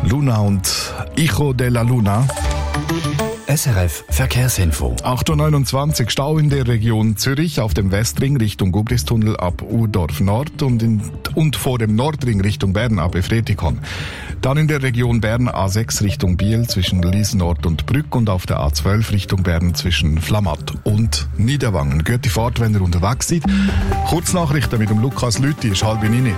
Luna und Hijo de la Luna. SRF Verkehrsinfo. 8.29 Uhr Stau in der Region Zürich auf dem Westring Richtung Gubristunnel ab Urdorf Nord und vor dem Nordring Richtung Bern ab Efretikon. Dann in der Region Bern A6 Richtung Biel zwischen Lies Nord und Brück und auf der A12 Richtung Bern zwischen Flamatt und Niederwangen. Gute Fahrt, wenn ihr unterwegs seid. Kurznachrichten mit dem Lukas Lüthi, ist 8:30.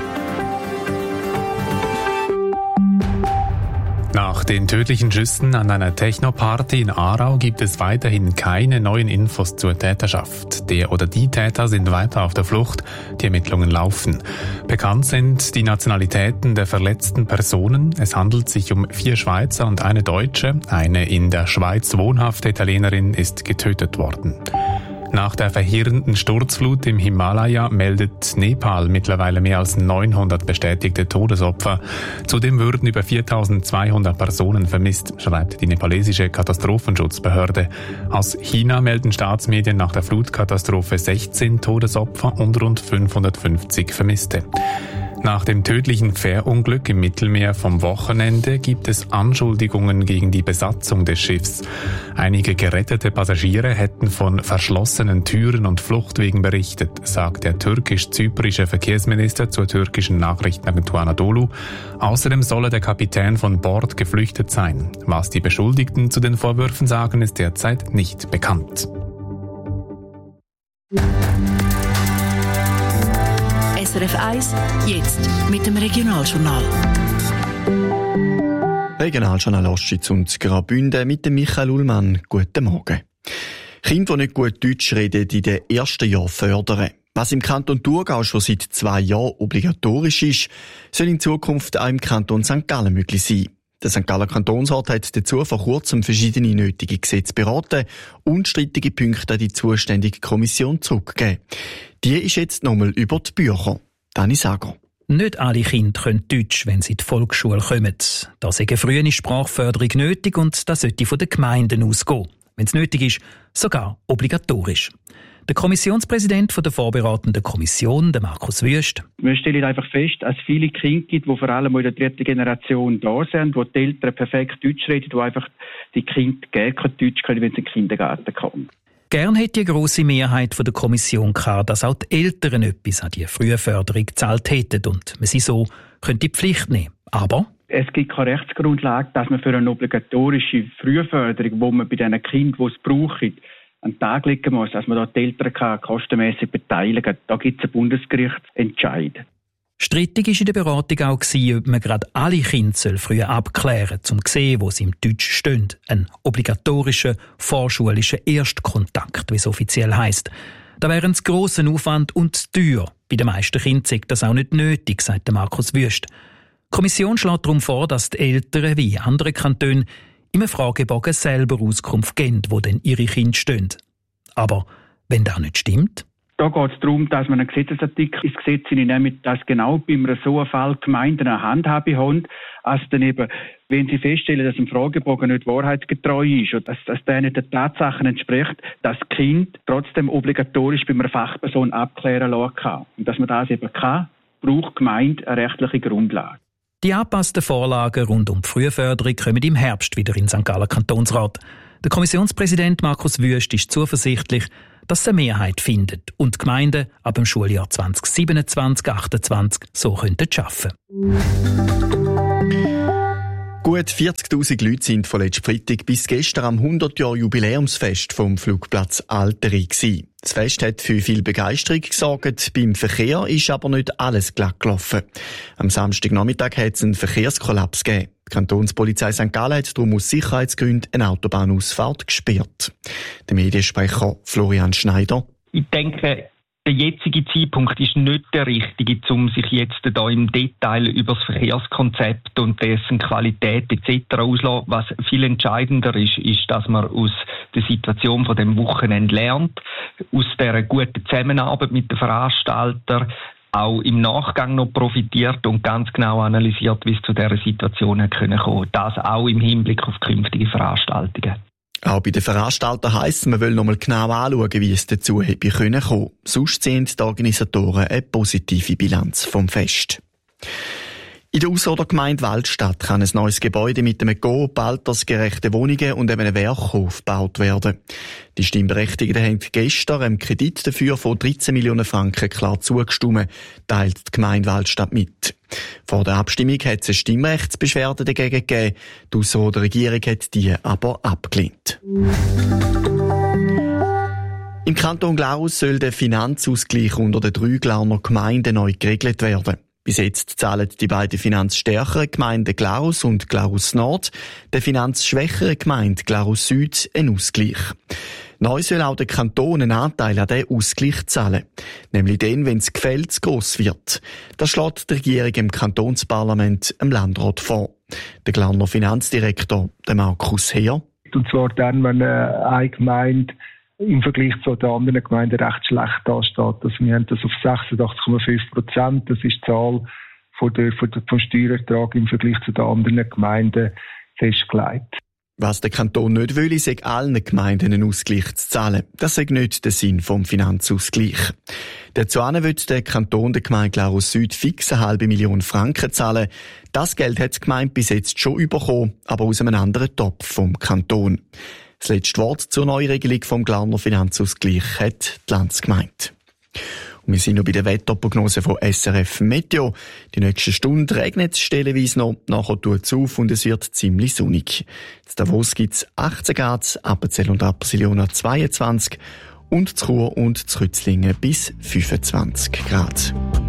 Nach den tödlichen Schüssen an einer Techno-Party in Aarau gibt es weiterhin keine neuen Infos zur Täterschaft. Der oder die Täter sind weiter auf der Flucht, die Ermittlungen laufen. Bekannt sind die Nationalitäten der verletzten Personen. Es handelt sich um 4 Schweizer und eine Deutsche. Eine in der Schweiz wohnhafte Italienerin ist getötet worden. Nach der verheerenden Sturzflut im Himalaya meldet Nepal mittlerweile mehr als 900 bestätigte Todesopfer. Zudem würden über 4.200 Personen vermisst, schreibt die nepalesische Katastrophenschutzbehörde. Aus China melden Staatsmedien nach der Flutkatastrophe 16 Todesopfer und rund 550 Vermisste. Nach dem tödlichen Fährunglück im Mittelmeer vom Wochenende gibt es Anschuldigungen gegen die Besatzung des Schiffs. Einige gerettete Passagiere hätten von verschlossenen Türen und Fluchtwegen berichtet, sagt der türkisch-zyprische Verkehrsminister zur türkischen Nachrichtenagentur Anadolu. Außerdem solle der Kapitän von Bord geflüchtet sein. Was die Beschuldigten zu den Vorwürfen sagen, ist derzeit nicht bekannt. SRF 1, jetzt mit dem Regionaljournal. Regionaljournal Ostschweiz und Graubünden mit dem Michael Ullmann. Guten Morgen. Kinder, die nicht gut Deutsch reden, in den ersten Jahren fördern. Was im Kanton Thurgau schon seit 2 Jahren obligatorisch ist, soll in Zukunft auch im Kanton St. Gallen möglich sein. Der St. Galler Kantonsrat hat dazu vor kurzem verschiedene nötige Gesetze beraten und strittige Punkte an die zuständige Kommission zurückgegeben. Die ist jetzt nochmal über die Bücher. Dani Sager. Nicht alle Kinder können Deutsch, wenn sie in die Volksschule kommen. Da ist eine frühe Sprachförderung nötig und das sollte von den Gemeinden ausgehen. Wenn es nötig ist, sogar obligatorisch. Der Kommissionspräsident der vorberatenden Kommission, der Markus Wüst. Wir stellen einfach fest, dass es viele Kinder gibt, die vor allem in der 3. Generation da sind, wo die Eltern perfekt Deutsch reden, wo einfach die Kinder gar kein Deutsch können, wenn sie in den Kindergarten kommen. Gern hätte die grosse Mehrheit der Kommission gehabt, dass auch die Eltern etwas an die Frühförderung gezahlt hätten und man sie so könnte die Pflicht nehmen. Aber es gibt keine Rechtsgrundlage, dass man für eine obligatorische Frühförderung, wo man bei den Kindern, die es brauchen, an den Tag legen muss, dass man da die Eltern kostenmässig beteiligen kann. Da gibt es einen Bundesgerichtsentscheid. Strittig war in der Beratung auch, ob man gerade alle Kinder früher abklären soll, um zu sehen, wo sie im Deutsch stehen. Ein obligatorischer, vorschulischer Erstkontakt, wie es offiziell heisst. Da wäre ein grosser Aufwand und teuer. Bei den meisten Kindern ist das auch nicht nötig, sagt Markus Wüst. Die Kommission schlägt darum vor, dass die Eltern, wie in anderen Kantonen, im Fragebogen selber Auskunft geben, wo denn ihre Kinder stehen. Aber wenn das nicht stimmt? Da geht es darum, dass man einen Gesetzesartikel ins Gesetz hineinnimmt, dass genau bei einem so einem Fall Gemeinden eine Handhabe haben, als dann eben, wenn sie feststellen, dass ein Fragebogen nicht wahrheitsgetreu ist und dass der nicht den Tatsachen entspricht, dass das Kind trotzdem obligatorisch bei einer Fachperson abklären lassen kann. Und dass man das eben kann, braucht die Gemeinde eine rechtliche Grundlage. Die angepassten Vorlagen rund um die Frühförderung kommen im Herbst wieder in St. Galler Kantonsrat. Der Kommissionspräsident Markus Wüst ist zuversichtlich, dass sie eine Mehrheit findet und die Gemeinden ab dem Schuljahr 2027/28 so arbeiten könnten. Gut 40'000 Leute sind von letzten Freitag bis gestern am 100-Jahr-Jubiläumsfest vom Flugplatz Alteri gsi. Das Fest hat für viel Begeisterung gesorgt. Beim Verkehr ist aber nicht alles glatt gelaufen. Am Samstagnachmittag hat es einen Verkehrskollaps gegeben. Die Kantonspolizei St. Gallen hat darum aus Sicherheitsgründen eine Autobahnausfahrt gesperrt. Der Mediensprecher Florian Schneider. Ich denke, der jetzige Zeitpunkt ist nicht der richtige, um sich jetzt da im Detail über das Verkehrskonzept und dessen Qualität etc. auszulassen. Was viel entscheidender ist, dass man aus der Situation von dem Wochenende lernt, aus der guten Zusammenarbeit mit den Veranstaltern, auch im Nachgang noch profitiert und ganz genau analysiert, wie es zu dieser Situation kommen konnte. Das auch im Hinblick auf künftige Veranstaltungen. Auch bei den Veranstaltern heisst es, man will noch mal genau anschauen, wie es dazu hätte kommen können. Sonst sehen die Organisatoren eine positive Bilanz vom Fest. In der Ausserrhoder Gemeinde Waldstadt kann ein neues Gebäude mit einem Coop, altersgerechten Wohnungen und einem Werkhof gebaut werden. Die Stimmberechtigten haben gestern einem Kredit dafür von 13 Millionen Franken klar zugestimmt, teilt die Gemeinde Waldstadt mit. Vor der Abstimmung hat es eine Stimmrechtsbeschwerde dagegen gegeben. Die Ausserrhoder Regierung hat die aber abgelehnt. Im Kanton Glarus soll der Finanzausgleich unter den 3 Glarner Gemeinden neu geregelt werden. Bis jetzt zahlen die beiden finanzstärkeren Gemeinden Glarus und Glarus Nord der finanzschwächeren Gemeinde Glarus Süd einen Ausgleich. Neu soll auch der Kanton einen Anteil an diesen Ausgleich zahlen. Nämlich dann, wenn das Gefälle zu gross wird. Das schlägt die Regierung im Kantonsparlament dem Landrat vor. Der Glarner Finanzdirektor, der Markus Heer. Und zwar dann, wenn eine Gemeinde im Vergleich zu den anderen Gemeinden recht schlecht dasteht. Also wir haben das auf 86,5%. Das ist die Zahl vom Steuerertrag im Vergleich zu den anderen Gemeinden festgelegt. Was der Kanton nicht will, ist allen Gemeinden einen Ausgleich zu zahlen. Das ist nicht der Sinn vom Finanzausgleich. Dazu will der Kanton der Gemeinde Glarus Süd fix 1,5 Million Franken zahlen. Das Geld hat die Gemeinde bis jetzt schon bekommen, aber aus einem anderen Topf vom Kanton. Das letzte Wort zur Neuregelung vom Glarner Finanzausgleich hat die Landsgemeinde. Und wir sind noch bei der Wetterprognose von SRF Meteo. Die nächsten Stunden regnet es stellenweise noch, nachher tut es auf und es wird ziemlich sonnig. In Davos gibt es 18 Grad, Appenzell und Rapperswil 22 und in Chur und in Rützlingen bis 25 Grad.